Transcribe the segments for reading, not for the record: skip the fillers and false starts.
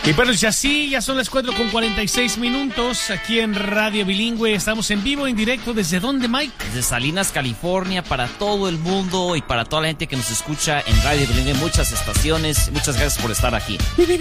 Y bueno, ya sí, ya son las 4:46 aquí en Radio Bilingüe. Estamos en vivo, en directo. ¿Desde dónde, Mike? Desde Salinas, California, para todo el mundo y para toda la gente que nos escucha en Radio Bilingüe. Muchas estaciones. Muchas gracias por estar aquí.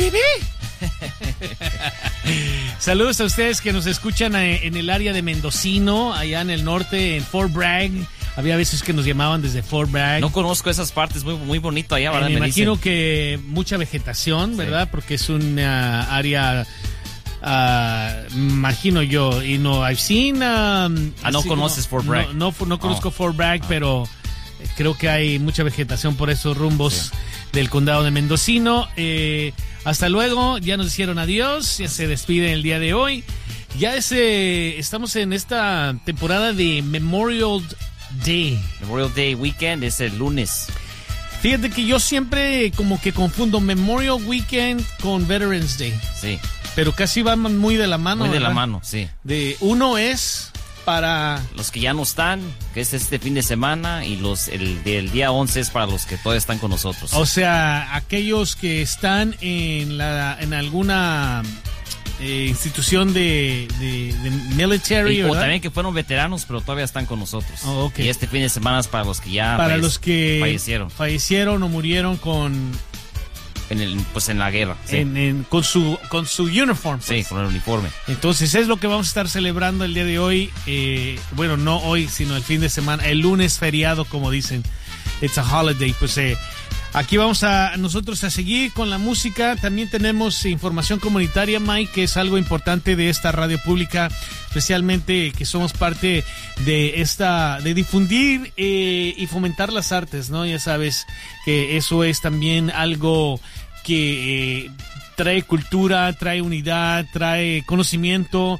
Saludos a ustedes que nos escuchan en el área de Mendocino, allá en el norte, en Fort Bragg. Había veces que nos llamaban desde Fort Bragg. No conozco esas partes, muy bonito allá, ¿verdad? Me imagino que mucha vegetación, ¿verdad? Sí. Porque es una área, imagino yo, y no, I've seen... no conoces Fort Bragg. No conozco Fort Bragg, pero creo que hay mucha vegetación por esos rumbos del condado de Mendocino. Hasta luego, ya nos dijeron adiós, ya se despiden el día de hoy. Ya estamos en esta temporada de Memorial Day Weekend es el lunes. Fíjate que yo siempre como que confundo Memorial Weekend con Veterans Day. Sí. Pero casi van muy de la mano. Muy de ¿verdad? la mano, sí. Uno es para los que ya no están, que es este fin de semana, y el del día 11 es para los que todavía están con nosotros. O sea, aquellos que están en alguna institución de military, o también que fueron veteranos pero todavía están con nosotros. Oh, okay. Y este fin de semana es para los que ya los que fallecieron o murieron en la guerra, sí. con su uniform, pues. Sí, con el uniforme. Entonces es lo que vamos a estar celebrando el día de hoy. Bueno, no hoy, sino el fin de semana, el lunes feriado, como dicen. It's a holiday. Pues aquí vamos nosotros a seguir con la música. También tenemos información comunitaria, Mike, que es algo importante de esta radio pública, especialmente que somos parte de difundir y fomentar las artes, ¿no? Ya sabes que eso es también algo que trae cultura, trae unidad, trae conocimiento.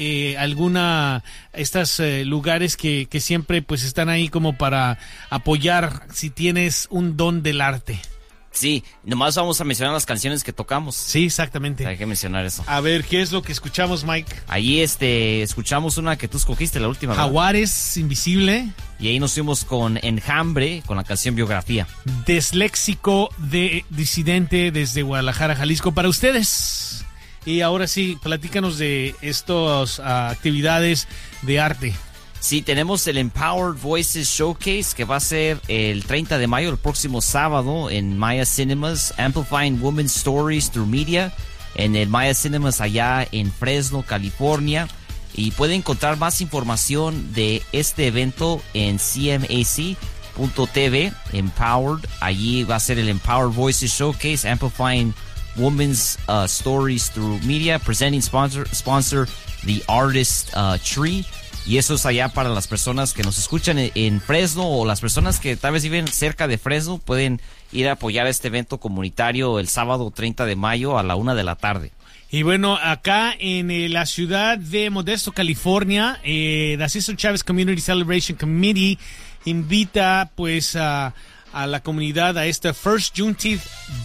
Estos lugares que siempre pues están ahí como para apoyar si tienes un don del arte. Sí, nomás vamos a mencionar las canciones que tocamos. Sí, exactamente. Hay que mencionar eso. A ver, ¿qué es lo que escuchamos, Mike? Ahí escuchamos una que tú escogiste, la última, ¿verdad? Jaguares, Invisible. Y ahí nos fuimos con Enjambre, con la canción Biografía. Desléxico de Disidente desde Guadalajara, Jalisco, para ustedes. Y ahora sí, platícanos de estas actividades de arte. Sí, tenemos el Empowered Voices Showcase que va a ser el 30 de mayo, el próximo sábado, en Maya Cinemas, Amplifying Women's Stories Through Media, en el Maya Cinemas allá en Fresno, California. Y pueden encontrar más información de este evento en cmac.tv, Empowered. Allí va a ser el Empowered Voices Showcase, Amplifying Women's Stories Through Media, presenting sponsor The Artist Tree. Y eso es allá para las personas que nos escuchan en Fresno, o las personas que tal vez viven cerca de Fresno, pueden ir a apoyar este evento comunitario el sábado 30 de mayo a la 1:00 p.m. Y bueno, acá en la ciudad de Modesto, California, the Cesar Chavez Community Celebration Committee invita pues a la comunidad a esta First Juneteenth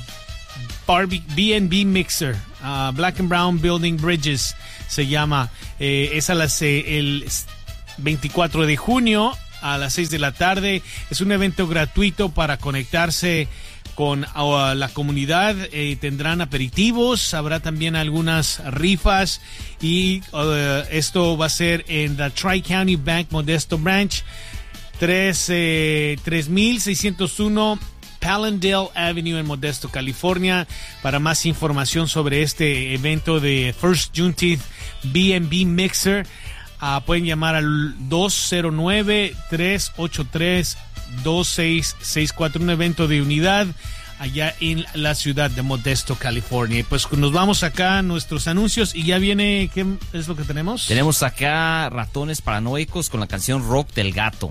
B&B Mixer, Black and Brown Building Bridges se llama. Es el 24 de junio a las 6 de la tarde. Es un evento gratuito para conectarse con la comunidad. Tendrán aperitivos, habrá también algunas rifas, y esto va a ser en the Tri-County Bank Modesto Branch, 3601 Pallandale Avenue en Modesto, California. Para más información sobre este evento de First Juneteenth B&B Mixer, pueden llamar al 209-383-2664, un evento de unidad allá en la ciudad de Modesto, California. Pues nos vamos acá a nuestros anuncios y ya viene, ¿qué es lo que tenemos? Tenemos acá Ratones Paranoicos con la canción Rock del Gato.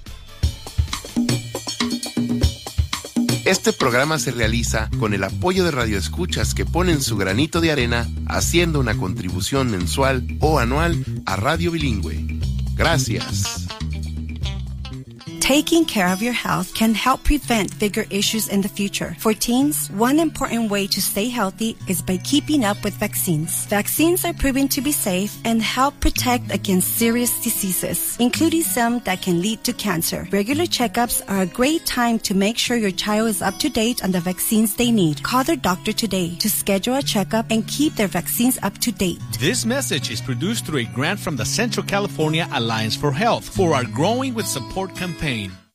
Este programa se realiza con el apoyo de radioescuchas que ponen su granito de arena haciendo una contribución mensual o anual a Radio Bilingüe. Gracias. Taking care of your health can help prevent bigger issues in the future. For teens, one important way to stay healthy is by keeping up with vaccines. Vaccines are proven to be safe and help protect against serious diseases, including some that can lead to cancer. Regular checkups are a great time to make sure your child is up to date on the vaccines they need. Call their doctor today to schedule a checkup and keep their vaccines up to date. This message is produced through a grant from the Central California Alliance for Health for our Growing with Support campaign.